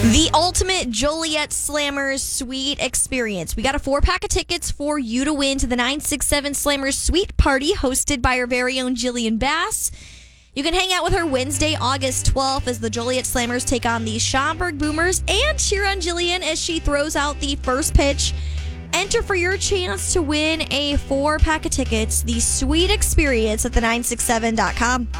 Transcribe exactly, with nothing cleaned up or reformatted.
The ultimate Joliet Slammers Suite experience. We got a four-pack of tickets for you to win to the nine six seven Slammers Suite Party hosted by our very own Jillian Bass. You can hang out with her Wednesday, August twelfth as the Joliet Slammers take on the Schaumburg Boomers and cheer on Jillian as she throws out the first pitch. Enter for your chance to win a four-pack of tickets, the Suite experience at the nine six seven dot com.